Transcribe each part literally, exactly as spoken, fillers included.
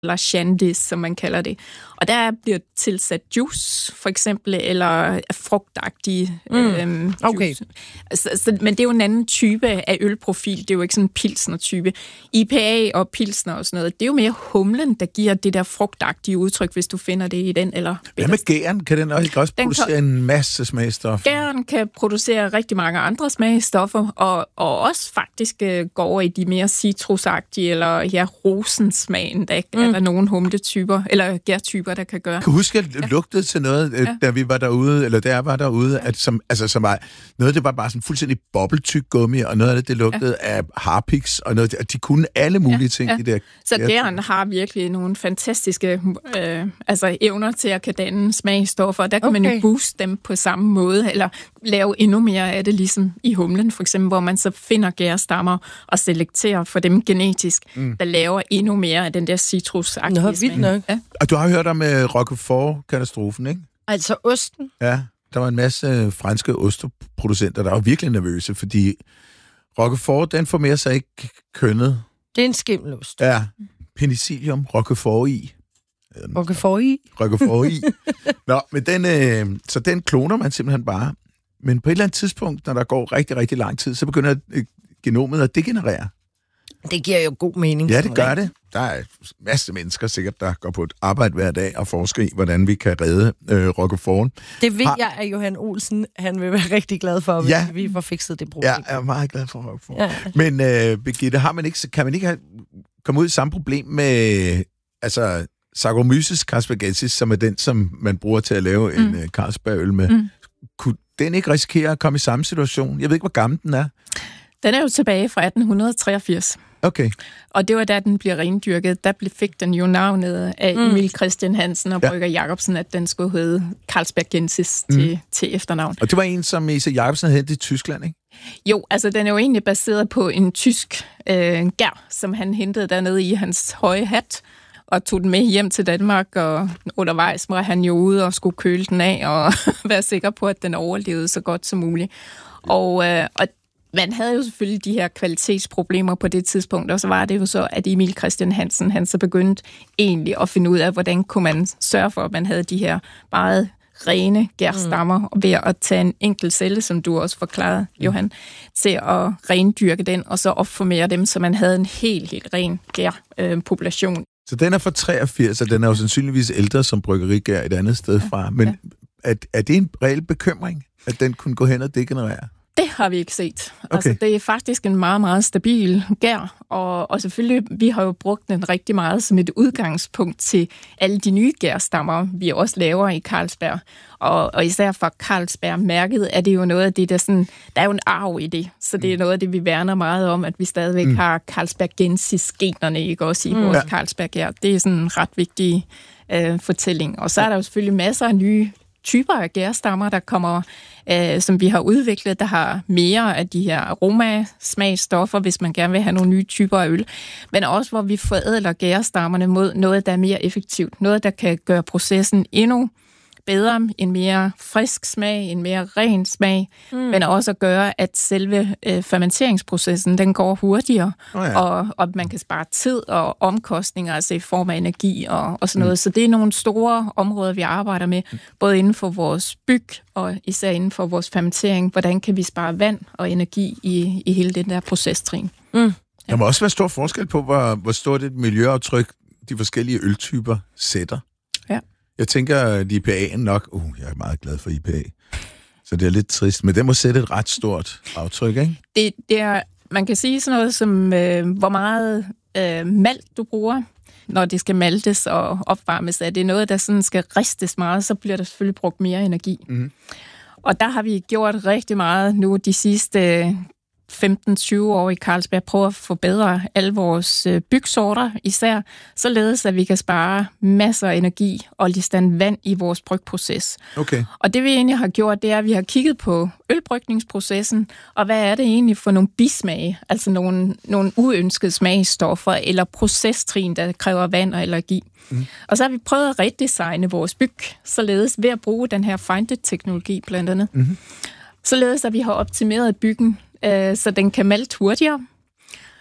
eller shandies, som man kalder det. Og der bliver tilsat juice, for eksempel, eller frugtagtige mm. øhm, okay. juice. Så, så, men det er jo en anden type af ølprofil. Det er jo ikke sådan en pilsner-type. I P A og pilsner og sådan noget, det er jo mere humlen, der giver det der frugtagtige udtryk, hvis du finder det i den. Eller hvad med gæren? Kan den også, også den producere kan, en masse smagstoffer? Gæren kan producere rigtig mange andre smagstoffer, og, og også faktisk øh, går over i de mere citrusagtige, eller ja, rosensmagen, der mm. er der nogle humletyper, eller gærtyper, der kan gøre. Kan du huske, at det lugtede til noget, ja. da vi var derude, eller der var derude, at som, altså, som var, noget det var bare sådan fuldstændig bobbeltyk gummi, og noget af det, det lugtede ja. af harpiks, og noget, at de kunne alle mulige ja. ting ja. i det. Så gæren har virkelig nogle fantastiske øh, altså evner til at kan danne smagstoffer, og der kan okay. man jo booste dem på samme måde, eller lave endnu mere af det, ligesom i humlen, for eksempel, hvor man så finder gærstammer og selekterer for dem genetisk, mm. der laver endnu mere af den der citrusagtige Nå, vildt nok. Ja. Og du har hørt om uh, Roquefort-katastrofen, ikke? Altså osten? Ja, der var en masse franske osteproducenter, der var virkelig nervøse, fordi Roquefort, den formerer sig ikke kønnet. Det er en skimmelost. Ja, penicillium, Roquefort i. Roquefort i? Roquefort i. Nå, men den, øh, så den kloner man simpelthen bare. Men på et eller andet tidspunkt, når der går rigtig, rigtig lang tid, så begynder øh, genomet at degenerere. Det giver jo god mening. Ja, det gør det. Der er en masse mennesker sikkert, der går på et arbejde hver dag og forsker i, hvordan vi kan redde øh, Roquefort. Det ved Har... jeg, at Johan Olsen han vil være rigtig glad for, hvis ja. vi får fikset det problem. Ja, jeg er meget glad for Roquefort. Ja. Men øh, Birgitte, har man ikke, kan man ikke have, komme ud i samme problem med altså, Saccharomyces cerevisiae, som er den, som man bruger til at lave mm. en øh, Carlsbergøl med. Mm. Kunne den ikke risikere at komme i samme situation? Jeg ved ikke, hvor gammel den er. Den er jo tilbage fra atten treogfirs. Okay. Og det var da den blev rendyrket. Der fik den jo navnet af mm. Emil Christian Hansen og Brygger ja. Jacobsen, at den skulle hedde Carlsbergensis mm. til, til efternavn. Og det var en, som Esa Jacobsen havde hentet i Tyskland, ikke? Jo, altså den er jo egentlig baseret på en tysk øh, gær, som han hentede dernede i hans høje hat, og tog den med hjem til Danmark, og undervejs var han jo ude og skulle køle den af, og være sikker på, at den overlevede så godt som muligt. Og, øh, og man havde jo selvfølgelig de her kvalitetsproblemer på det tidspunkt, og så var det jo så, at Emil Christian Hansen, han så begyndte egentlig at finde ud af, hvordan kunne man sørge for, at man havde de her meget rene gærstammer, mm. ved at tage en enkelt celle, som du også forklarede, Johan, mm. til at rendyrke den, og så opformere dem, så man havde en helt, helt ren gærpopulation. Øh, så den er fra treogfirs, og den er jo sandsynligvis ældre som bryggerigær et andet sted fra, men ja. er, er det en reel bekymring, at den kunne gå hen og degenerere? Det har vi ikke set. Okay. Altså, det er faktisk en meget, meget stabil gær, og, og selvfølgelig, vi har jo brugt den rigtig meget som et udgangspunkt til alle de nye gærstammer, vi også laver i Carlsberg. Og, og især for Carlsberg-mærket er det jo noget af det, der sådan, der er jo en arv i det, så det er noget af det, vi værner meget om, at vi stadigvæk mm. har Carlsbergensis-generne, ikke også i mm. vores ja. Carlsberg-gær. Det er sådan en ret vigtig øh, fortælling. Og så er der jo selvfølgelig masser af nye typer af gærstammer, der kommer, øh, som vi har udviklet, der har mere af de her aroma-smagsstoffer, hvis man gerne vil have nogle nye typer af øl, men også hvor vi forædler gærstammerne mod noget, der er mere effektivt, noget, der kan gøre processen endnu bedre, en mere frisk smag, en mere ren smag, mm. men også at gøre, at selve øh, fermenteringsprocessen, den går hurtigere, oh ja. og, og man kan spare tid og omkostninger, altså i form af energi og, og sådan noget. Mm. Så det er nogle store områder, vi arbejder med, både inden for vores byg og især inden for vores fermentering. Hvordan kan vi spare vand og energi i, i hele den der procestrin? Mm. Ja. Der må også være stor forskel på, hvor, hvor stort et miljøaftryk de forskellige øltyper sætter. Ja. Jeg tænker, at I P A'en nok... Uh, jeg er meget glad for I P A. Så det er lidt trist, men det må sætte et ret stort aftryk, ikke? Det, det er, man kan sige sådan noget som, øh, hvor meget øh, malt du bruger, når det skal maltes og opvarmes. Er det noget, der sådan skal ristes meget, så bliver der selvfølgelig brugt mere energi. Mm. Og der har vi gjort rigtig meget nu de sidste femten til tyve år i Carlsberg, prøver at forbedre alle vores bygsorter især, således at vi kan spare masser af energi og lige vand i vores brygproces. Okay. Og det vi egentlig har gjort, det er, at vi har kigget på ølbrygningsprocessen, og hvad er det egentlig for nogle bismage, altså nogle, nogle uønskede smagstoffer eller procestrin, der kræver vand og allergi. Mm. Og så har vi prøvet at redesigne vores byg, således ved at bruge den her Find-it-teknologi blandt andet. Mm. Således at vi har optimeret byggen, så den kan malte hurtigere,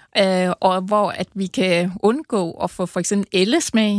øh, og hvor at vi kan undgå at få for eksempel ellesmag,